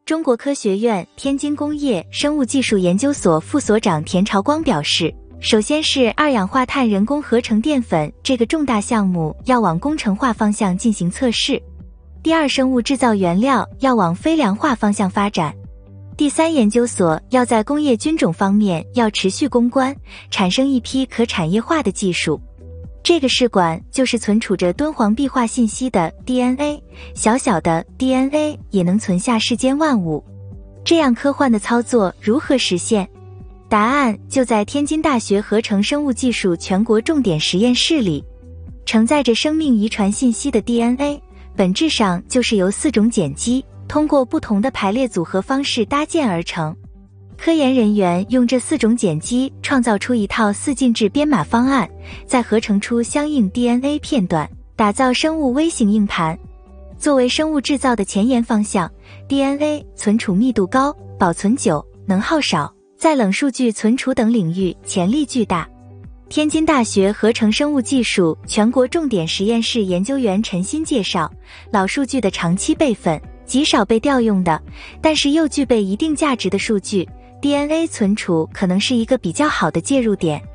中国科学院天津工业生物技术研究所副所长田朝光表示，首先是二氧化碳人工合成淀粉这个重大项目要往工程化方向进行测试，第二，生物制造原料要往非量化方向发展，第三，研究所要在工业菌种方面要持续攻关，产生一批可产业化的技术。这个试管就是存储着敦煌壁画信息的 DNA， 小小的 DNA 也能存下世间万物。这样科幻的操作如何实现？答案就在天津大学合成生物技术全国重点实验室里。承载着生命遗传信息的 DNA， 本质上就是由4种碱基通过不同的排列组合方式搭建而成。科研人员用这4种碱基创造出一套4进制编码方案，再合成出相应 DNA 片段，打造生物微型硬盘。作为生物制造的前沿方向， DNA 存储密度高，保存久，能耗少，在冷数据存储等领域潜力巨大。天津大学合成生物技术全国重点实验室研究员陈鑫介绍，老数据的长期备份，极少被调用的，但是又具备一定价值的数据，DNA 存储可能是一个比较好的介入点。